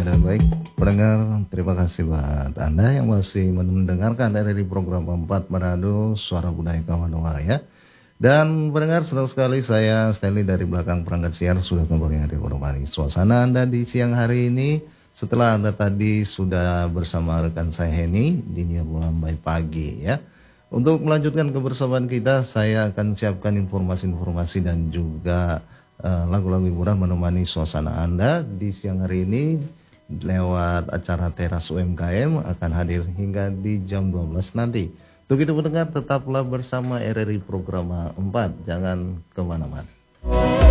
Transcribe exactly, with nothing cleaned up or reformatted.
Ya, dan baik pendengar, terima kasih buat Anda yang masih mendengarkan dari program empat Manado Suara Budaya Kawanua ya. Dan pendengar, senang sekali saya Stanley dari belakang perangkat siar sudah kembali hadir menemani suasana Anda di siang hari ini. Setelah Anda tadi sudah bersama rekan saya Henny di Nia Bolambai pagi ya. Untuk melanjutkan kebersamaan kita, saya akan siapkan informasi-informasi dan juga uh, lagu-lagu hiburan menemani suasana Anda di siang hari ini lewat acara Teras U M K M akan hadir hingga di jam dua belas nanti. Untuk itu pendengar, tetaplah bersama R R I Programa empat, jangan kemana-mana.